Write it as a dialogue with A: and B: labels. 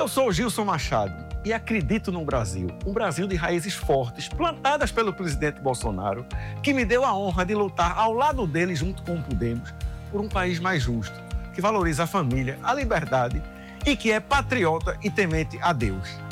A: Eu sou o Gilson Machado e acredito num Brasil, um Brasil de raízes fortes, plantadas pelo presidente Bolsonaro, que me deu a honra de lutar ao lado dele, junto com o Podemos, por um país mais justo, que valoriza a família, a liberdade e que é patriota e temente a Deus.